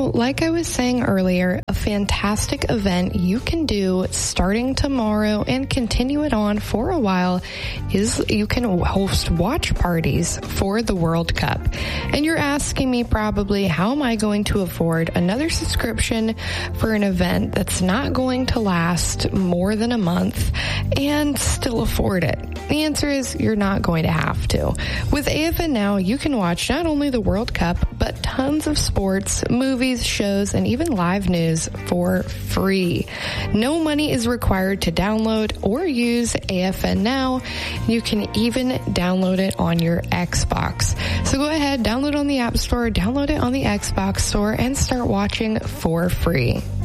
So, like I was saying earlier, a fantastic event you can do starting tomorrow and continue it on for a while is you can host watch parties for the World Cup. And you're asking me probably, how am I going to afford another subscription for an event that's not going to last more than a month and still afford it? The answer is you're not going to have to. With AFN Now, you can watch not only the World Cup, but tons of sports, movies, shows, and even live news for free. No money is required to download or use AFN Now. You can even download it on your Xbox. So go ahead, download it on the App Store, download it on the Xbox Store, and start watching for free.